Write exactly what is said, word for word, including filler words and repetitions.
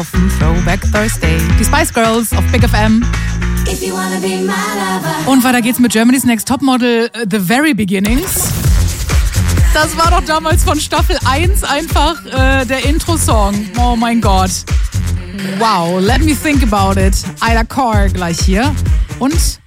auf dem Throwback Thursday. Die Spice Girls auf Big F M. If you wanna be my lover. Und weiter geht's mit Germany's Next Topmodel, uh, The Very Beginnings. Das war doch damals von Staffel eins einfach äh, der Intro-Song. Oh mein Gott. Wow, let me think about it. Ida Core gleich hier. Und